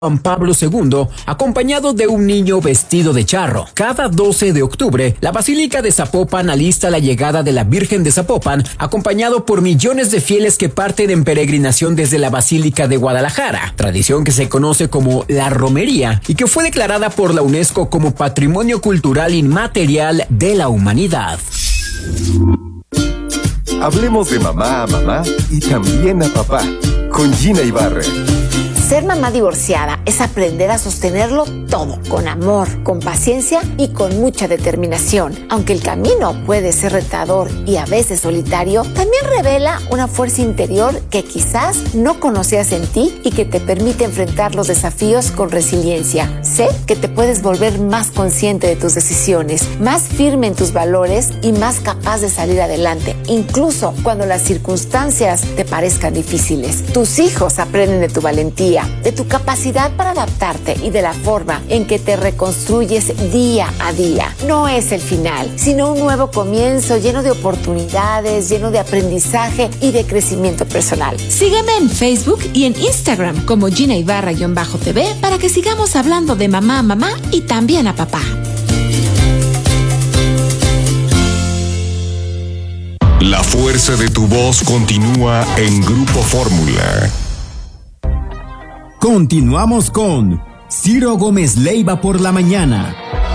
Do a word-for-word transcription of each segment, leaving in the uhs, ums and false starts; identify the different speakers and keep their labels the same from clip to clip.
Speaker 1: Juan Pablo segundo, acompañado de un niño vestido de charro. Cada doce de octubre, la Basílica de Zapopan alista la llegada de la Virgen de Zapopan, acompañado por millones de fieles que parten en peregrinación desde la Basílica de Guadalajara, tradición que se conoce como la romería y que fue declarada por la UNESCO como Patrimonio Cultural Inmaterial de la Humanidad.
Speaker 2: Hablemos de mamá a mamá y también a papá, con Gina Ibarra.
Speaker 3: Ser mamá divorciada es aprender a sostenerlo todo, con amor, con paciencia y con mucha determinación. Aunque el camino puede ser retador y a veces solitario, también revela una fuerza interior que quizás no conocías en ti y que te permite enfrentar los desafíos con resiliencia. Sé que te puedes volver más consciente de tus decisiones, más firme en tus valores y más capaz de salir adelante, incluso cuando las circunstancias te parezcan difíciles. Tus hijos aprenden de tu valentía, de tu capacidad para adaptarte y de la forma en que te reconstruyes día a día. No es el final, sino un nuevo comienzo lleno de oportunidades, lleno de aprendizaje y de crecimiento personal.
Speaker 4: Sígueme en Facebook y en Instagram como Gina Ibarra-T V para que sigamos hablando de mamá a mamá y también a papá.
Speaker 5: La fuerza de tu voz continúa en Grupo Fórmula.
Speaker 6: Continuamos con Ciro Gómez Leiva por la mañana.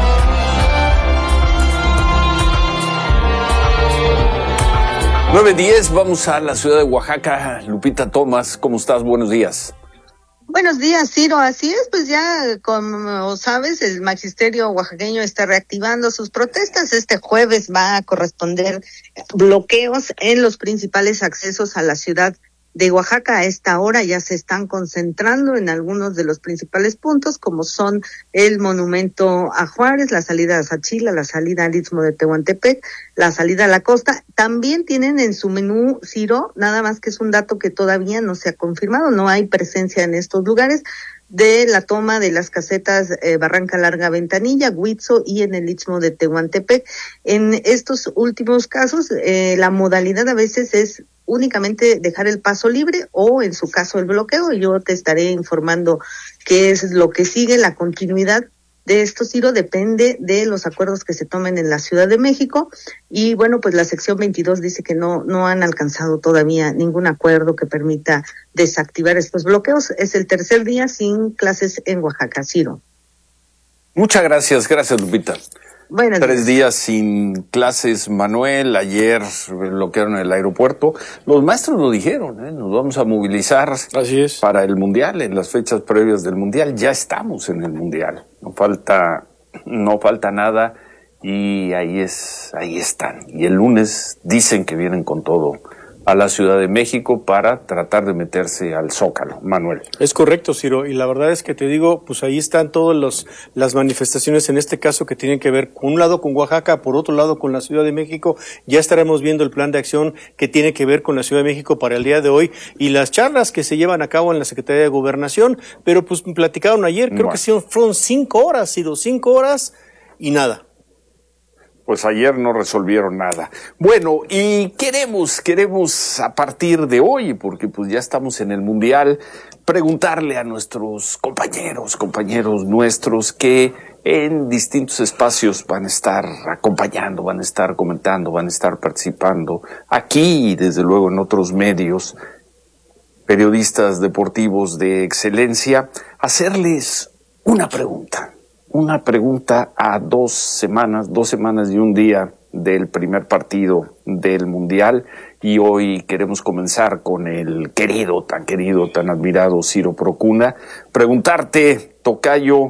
Speaker 7: nueve diez, vamos a la ciudad de Oaxaca. Lupita Tomás, ¿cómo estás? Buenos días.
Speaker 8: Buenos días, Ciro. Así es, pues ya, como sabes, el magisterio oaxaqueño está reactivando sus protestas. Este jueves va a corresponder bloqueos en los principales accesos a la ciudad de Oaxaca. A esta hora ya se están concentrando en algunos de los principales puntos, como son el monumento a Juárez, la salida a Sachila, la salida al Istmo de Tehuantepec, la salida a la costa. También tienen en su menú, Ciro, nada más que es un dato que todavía no se ha confirmado, no hay presencia en estos lugares, de la toma de las casetas eh, Barranca Larga, Ventanilla, Huitzo y en el Istmo de Tehuantepec. En estos últimos casos, eh, la modalidad a veces es únicamente dejar el paso libre o en su caso el bloqueo. Yo te estaré informando qué es lo que sigue. La continuidad de esto, Ciro, depende de los acuerdos que se tomen en la Ciudad de México y bueno, pues la sección veintidós dice que no no han alcanzado todavía ningún acuerdo que permita desactivar estos bloqueos. Es el tercer día sin clases en Oaxaca, Ciro.
Speaker 7: Muchas gracias, gracias Lupita.
Speaker 8: Buenos
Speaker 7: Tres
Speaker 8: días.
Speaker 7: días sin clases, Manuel. Ayer bloquearon el aeropuerto. Los maestros lo dijeron, ¿eh? Nos vamos a movilizar.
Speaker 9: Así es.
Speaker 7: Para el Mundial, en las fechas previas del Mundial. Ya estamos en el Mundial. No falta, no falta nada y ahí es, ahí están. Y el lunes dicen que vienen con todo a la Ciudad de México para tratar de meterse al Zócalo. Manuel.
Speaker 9: Es correcto, Ciro, y la verdad es que te digo, pues ahí están todas los, las manifestaciones en este caso que tienen que ver, por un lado con Oaxaca, por otro lado con la Ciudad de México. Ya estaremos viendo el plan de acción que tiene que ver con la Ciudad de México para el día de hoy y las charlas que se llevan a cabo en la Secretaría de Gobernación, pero pues platicaron ayer, creo bueno. que sí, fueron cinco horas, Ciro, cinco horas y nada.
Speaker 7: Pues ayer no resolvieron nada. Bueno, y queremos, queremos a partir de hoy, porque pues ya estamos en el Mundial, preguntarle a nuestros compañeros, compañeros nuestros que en distintos espacios van a estar acompañando, van a estar comentando, van a estar participando, aquí y desde luego en otros medios, periodistas deportivos de excelencia, hacerles una pregunta. Una pregunta a dos semanas, dos semanas y un día del primer partido del Mundial y hoy queremos comenzar con el querido, tan querido, tan admirado Ciro Procuna. Preguntarte, tocayo,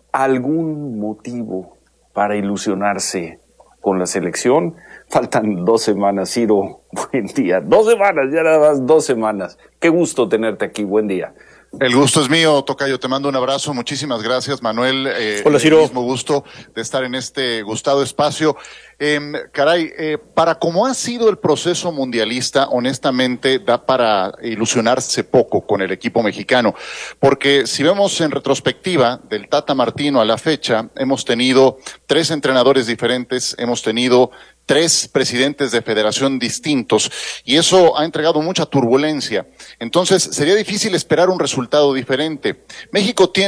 Speaker 7: ¿algún motivo para ilusionarse con la selección? Faltan dos semanas, Ciro, buen día. Dos semanas, ya nada más dos semanas. Qué gusto tenerte aquí, buen día.
Speaker 10: El gusto es mío, tocayo, te mando un abrazo, muchísimas gracias, Manuel. Eh,
Speaker 9: Hola, Ciro.
Speaker 10: El mismo gusto de estar en este gustado espacio. Eh, caray, eh, para cómo ha sido el proceso mundialista, honestamente da para ilusionarse poco con el equipo mexicano, porque si vemos en retrospectiva del Tata Martino a la fecha, hemos tenido tres entrenadores diferentes, hemos tenido tres presidentes de federación distintos, y eso ha entregado mucha turbulencia. Entonces, sería difícil esperar un resultado diferente. México tiene